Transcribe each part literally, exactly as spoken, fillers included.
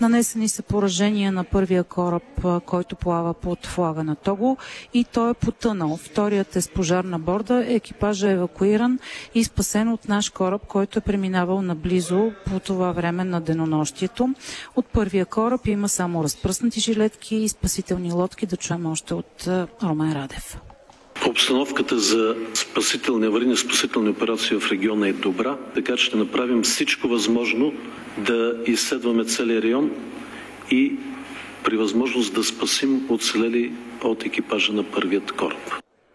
Нанесени са поражения на първия кораб, който плава под флага на Того, и той е потънал. Вторият е с пожар на борда, екипажът е евакуиран и спасен от наш кораб, който е преминавал наблизо по това време на денонощието. От първия кораб има само разпръснати жилетки и спасителни лодки. Да чуем още от Румен Радев. Обстановката за спасителни, аварийни спасителни операции в региона е добра, така че ще направим всичко възможно да изследваме целия район и при възможност да спасим оцелели от екипажа на първият кораб.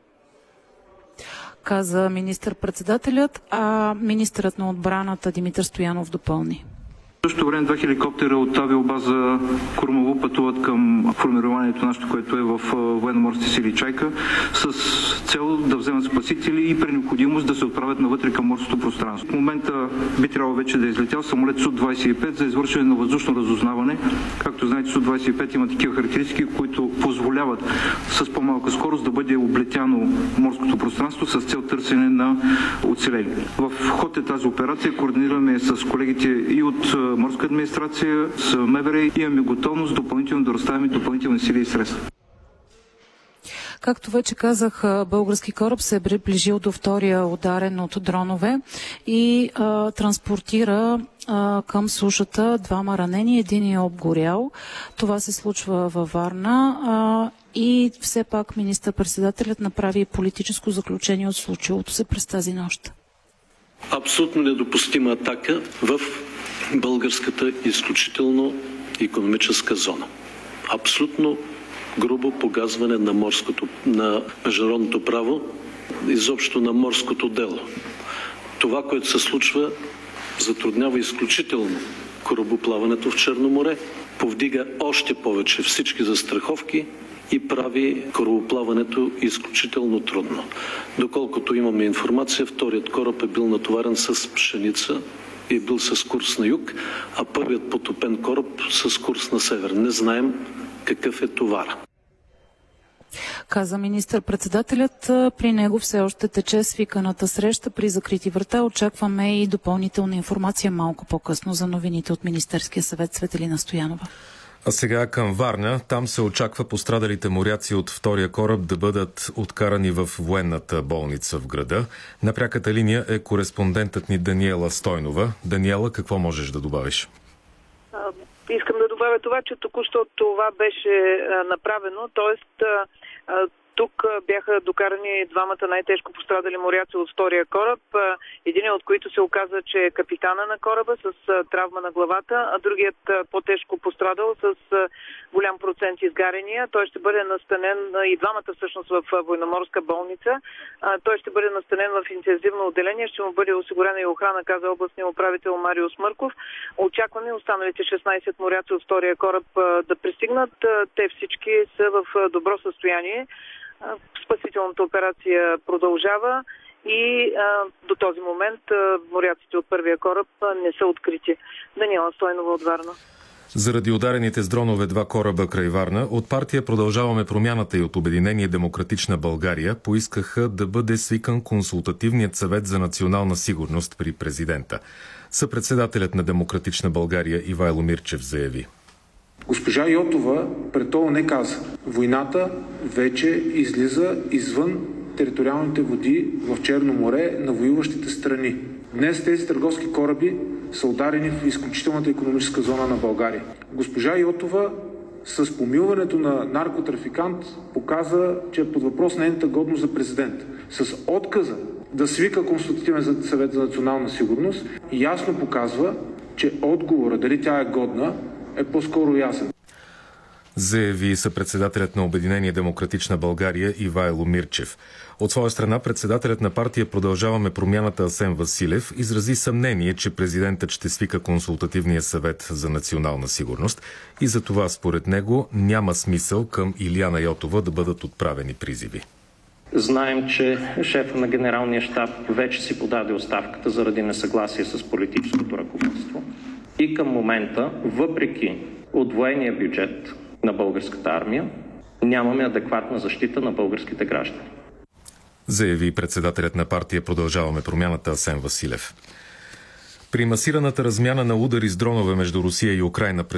Каза министър-председателят, а министърът на отбраната Димитър Стоянов допълни. В същото време два хеликоптера от авиобаза Кормово пътуват към формированието нашето, което е в военноморските сили Чайка, с цел да вземат спасители и при необходимост да се отправят навътре към морското пространство. В момента би трябвало вече да е излетял самолет Су двадесет и пет за извършване на въздушно разузнаване. Както знаете, Су двадесет и пет има такива характеристики, които позволяват с по-малка скорост да бъде облетяно морското пространство с цел търсене на оцелели. В ход е тази операция. Координираме с колегите и от морска администрация, с МВР, и имаме готовност допълнително да разставяме допълнителни сили и средства. Както вече казах, български кораб се е приближил до втория ударен от дронове и а, транспортира а, към сушата двама ранени, един е обгорял. Това се случва във Варна а, и все пак министър-председателят направи политическо заключение от случилото се през тази нощ. Абсолютно недопустима атака в българската изключително икономическа зона. Абсолютно грубо погазване на морското, на международното право, изобщо на морското дело. Това, което се случва, затруднява изключително корабоплаването в Черно море, повдига още повече всички застраховки и прави корабоплаването изключително трудно. Доколкото имаме информация, вторият кораб е бил натоварен с пшеница и бил с курс на юг, а първият потопен кораб с курс на север. Не знаем какъв е товара. Каза министър-председателят. При него все още тече свиканата среща при закрити врата. Очакваме и допълнителна информация малко по-късно за новините от Министерския съвет. Светелина Стоянова. А сега към Варна. Там се очаква пострадалите моряци от втория кораб да бъдат откарани в военната болница в града. На пряката линия е кореспондентът ни Даниела Стойнова. Даниела, какво можеш да добавиш? Искам да добавя това, че току-що това беше направено, т.е. тук бяха докарани двамата най-тежко пострадали моряци от втория кораб, един от които се оказа, че е капитана на кораба с травма на главата, а другият по-тежко пострадал с голям процент изгарения. Той ще бъде настанен, и двамата всъщност, в военноморска болница. Той ще бъде настанен в интензивно отделение, ще му бъде осигурена и охрана, каза областния управител Мариус Мърков. Очакваме останалите шестнадесет моряци от втория кораб да пристигнат. Те всички са в добро състояние. Спасителната операция продължава и а, до този момент а, моряците от първия кораб а, не са открити. Даниела Стойнова от Варна. Заради ударените с дронове два кораба край Варна, от партия Продължаваме промяната и от Обединение Демократична България поискаха да бъде свикан консултативният съвет за национална сигурност при президента. Съпредседателят на Демократична България Ивайло Мирчев заяви. Госпожа Йотова пред ООН каза: войната вече излиза извън териториалните води в Черно море на воюващите страни. Днес тези търговски кораби са ударени в изключителната икономическа зона на България. Госпожа Йотова с помилването на наркотрафикант показа, че е под въпрос нейната годност за президент. С отказа да свика Консултативен съвет за национална сигурност ясно показва, че отговора дали тя е годна е по-скоро ясен. Заяви съпредседателят на Обединение Демократична България Ивайло Мирчев. От своя страна председателят на партия Продължаваме промяната Асен Василев изрази съмнение, че президентът ще свика Консултативния съвет за национална сигурност и за това според него няма смисъл към Илияна Йотова да бъдат отправени призиви. Знаем, че шефът на генералния щаб вече си подаде оставката заради несъгласие с политическото ръководство. И към момента, въпреки удвоения бюджет на българската армия, нямаме адекватна защита на българските граждани. Заяви председателят на партия Продължаваме промяната Асен Василев. При масираната размяна на удари с дронове между Русия и Украйна през